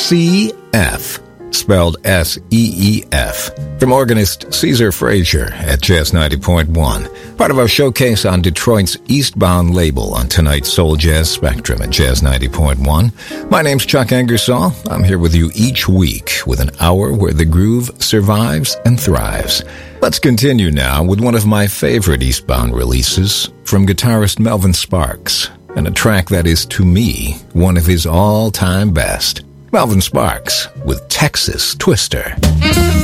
CF, spelled S-E-E-F, from organist Caesar Frazier at Jazz 90.1, part of our showcase on Detroit's Eastbound label on tonight's Soul Jazz Spectrum at Jazz 90.1. My name's Chuck Ingersoll. I'm here with you each week with an hour where the groove survives and thrives. Let's continue now with one of my favorite Eastbound releases from guitarist Melvin Sparks, and a track that is, to me, one of his all-time best. Melvin Sparks with Texas Twister.